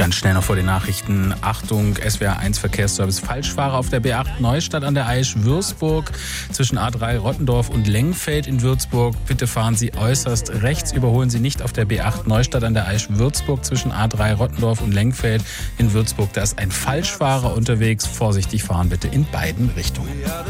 Ganz schnell noch vor den Nachrichten. Achtung, SWR1 Verkehrsservice. Falschfahrer auf der B8 Neustadt an der Aisch Würzburg zwischen A3 Rottendorf und Lengfeld in Würzburg. Bitte fahren Sie äußerst rechts. Überholen Sie nicht auf der B8 Neustadt an der Aisch Würzburg zwischen A3 Rottendorf und Lengfeld in Würzburg. Da ist ein Falschfahrer unterwegs. Vorsichtig fahren bitte in beiden Richtungen.